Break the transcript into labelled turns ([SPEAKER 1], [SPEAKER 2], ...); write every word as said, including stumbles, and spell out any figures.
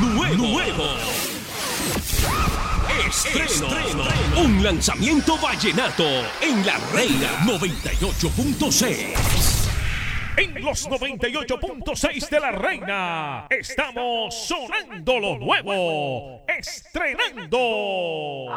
[SPEAKER 1] nuevo, nuevo. Estreno. Estreno. Un lanzamiento vallenato en La Reina noventa y ocho punto seis.
[SPEAKER 2] En los noventa y ocho punto seis de La Reina estamos sonando lo nuevo, estrenando.